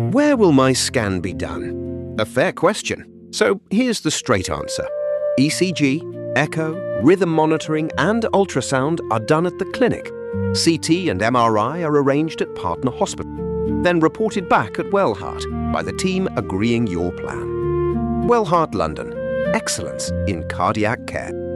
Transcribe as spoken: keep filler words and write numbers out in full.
Where will my scan be done? A fair question. So here's the straight answer. E C G, echo, rhythm monitoring and ultrasound are done at the clinic. C T and M R I are arranged at partner hospital, then reported back at Wellheart by the team agreeing your plan. Wellheart London. Excellence in cardiac care.